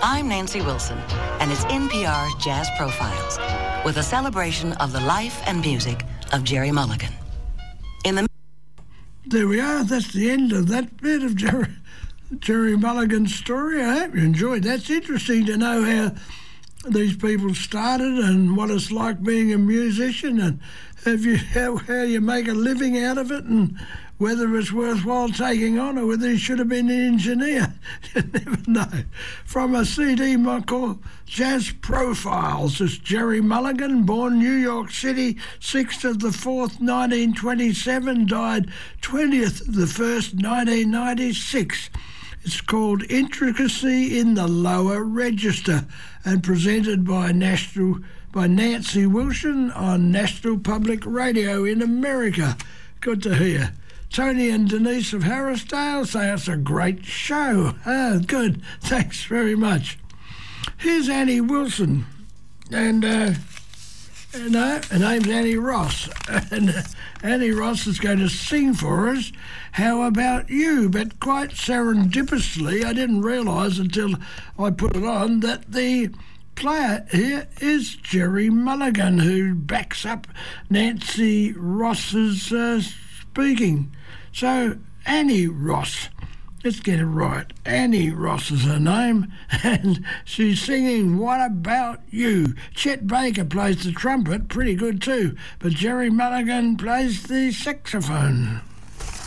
I'm Nancy Wilson, and it's NPR's Jazz Profiles, with a celebration of the life and music of Gerry Mulligan. There we are. That's the end of that bit of Gerry Mulligan's story. I hope you enjoyed. That's interesting to know how these people started and what it's like being a musician, and how you make a living out of it, and whether it's worthwhile taking on or whether he should have been an engineer. You never know. From a CD called Jazz Profiles, it's Gerry Mulligan, born New York City, 6th of the 4th, 1927, died 20th of the 1st, 1996. It's called Intricacy in the Lower Register and presented by Nancy Wilson on National Public Radio in America. Good to hear. Tony and Denise of Harrisdale say it's a great show. Ah, good. Thanks very much. Here's Annie Wilson, and her name's Annie Ross. And Annie Ross is going to sing for us How About You? But quite serendipitously, I didn't realise until I put it on that the player here is Gerry Mulligan, who backs up Nancy Ross's speaking. So, Annie Ross, let's get it right. Annie Ross is her name, and she's singing What About You? Chet Baker plays the trumpet, pretty good too, but Gerry Mulligan plays the saxophone.